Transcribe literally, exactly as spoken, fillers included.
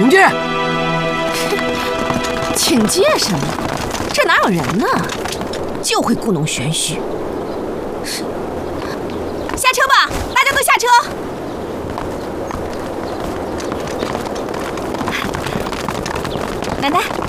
请进。 请进什么？这哪有人呢？就会故弄玄虚。是。下车吧，大家都下车。奶奶。